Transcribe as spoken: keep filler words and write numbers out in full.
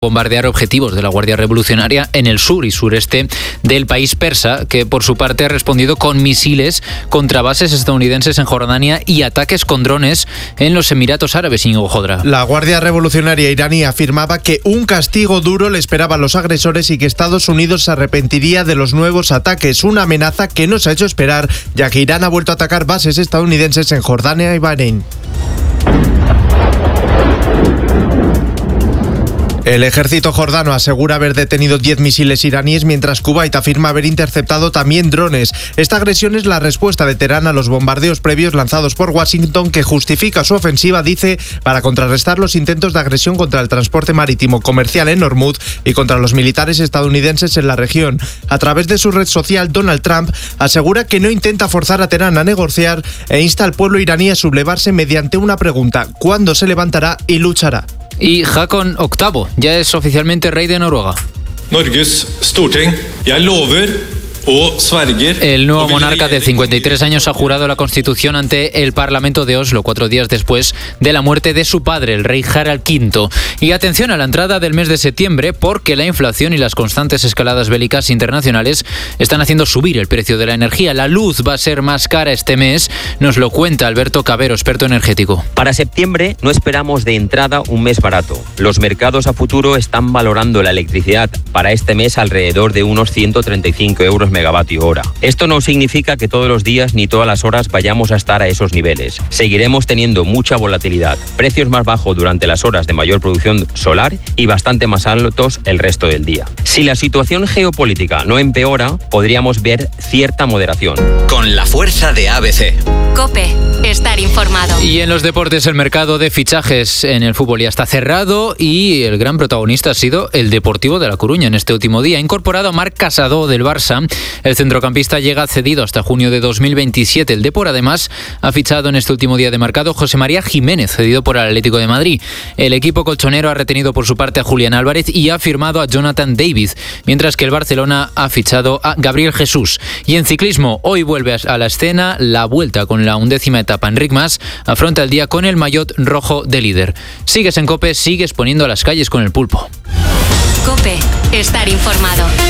bombardear objetivos de la Guardia Revolucionaria en el sur y sureste del país persa, que por su parte ha respondido con misiles contra bases estadounidenses en Jordania y ataques con drones en los Emiratos Árabes, Íñigo Jodra. La Guardia Revolucionaria iraní afirmaba que un castigo duro le esperaba a los agresores y que Estados Unidos se arrepentiría de los nuevos ataques, una amenaza que no se ha hecho esperar, ya que Irán ha vuelto a atacar bases estadounidenses en Jordania y Bahrein. El ejército jordano asegura haber detenido diez misiles iraníes, mientras Kuwait afirma haber interceptado también drones. Esta agresión es la respuesta de Teherán a los bombardeos previos lanzados por Washington, que justifica su ofensiva, dice, para contrarrestar los intentos de agresión contra el transporte marítimo comercial en Hormuz y contra los militares estadounidenses en la región. A través de su red social, Donald Trump asegura que no intenta forzar a Teherán a negociar e insta al pueblo iraní a sublevarse mediante una pregunta: ¿cuándo se levantará y luchará? Y Haakon octavo ya es oficialmente rey de Noruega. Norges Storting, jeg lover o sverger. El nuevo monarca de cincuenta y tres años ha jurado la Constitución ante el Parlamento de Oslo cuatro días después de la muerte de su padre, el rey Harald quinto. Y atención a la entrada del mes de septiembre, porque la inflación y las constantes escaladas bélicas internacionales están haciendo subir el precio de la energía. La luz va a ser más cara este mes, nos lo cuenta Alberto Cabero, experto energético. Para septiembre no esperamos de entrada un mes barato. Los mercados a futuro están valorando la electricidad para este mes alrededor de unos ciento treinta y cinco euros megavatio hora. Esto no significa que todos los días ni todas las horas vayamos a estar a esos niveles. Seguiremos teniendo mucha volatilidad, precios más bajos durante las horas de mayor producción solar y bastante más altos el resto del día. Si la situación geopolítica no empeora, podríamos ver cierta moderación. Con la fuerza de A B C. COPE, estar informado. Y en los deportes, el mercado de fichajes en el fútbol ya está cerrado y el gran protagonista ha sido el Deportivo de La Coruña en este último día. Ha incorporado a Marc Casado del Barça. El centrocampista llega cedido hasta junio de dos mil veintisiete. El Depor además ha fichado en este último día de mercado José María Jiménez, cedido por el Atlético de Madrid. El equipo colchonero ha retenido por su parte a Julián Álvarez y ha firmado a Jonathan David, mientras que el Barcelona ha fichado a Gabriel Jesús. Y en ciclismo, hoy vuelve a la escena la Vuelta con la undécima etapa. Enric Mas afronta el día con el maillot rojo de líder. Sigues en COPE, sigues poniendo a las calles con el pulpo. COPE, estar informado.